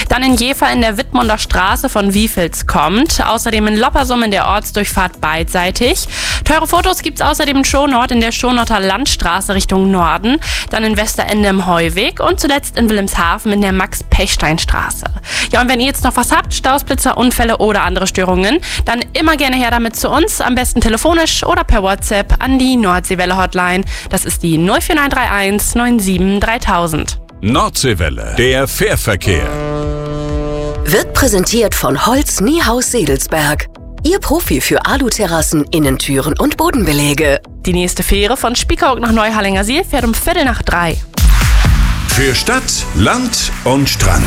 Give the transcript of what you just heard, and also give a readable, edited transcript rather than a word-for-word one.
Dann in Jever in der Wittmunder Straße von Wiefels kommt. Außerdem in Loppersum in der Ortsdurchfahrt beidseitig. Teure Fotos gibt's außerdem in Schonort in der Schonorter Landstraße Richtung Norden. Dann in Westerende im Heuweg und zuletzt in Wilhelmshaven in der Max-Pechstein-Straße. Ja, und wenn ihr jetzt noch was habt, Staus, Blitzer, Unfälle oder andere Störungen, dann immer gerne her damit zu uns. Am besten telefonisch oder per WhatsApp an die Nordseewelle-Hotline. Das ist die 04931 97 3000. Nordseewelle, der Fährverkehr. Wird präsentiert von Holz Niehaus Sedelsberg. Ihr Profi für Aluterrassen, Innentüren und Bodenbelege. Die nächste Fähre von Spiekeroog nach Neuhallingersiel fährt um 2:45. Für Stadt, Land und Strand.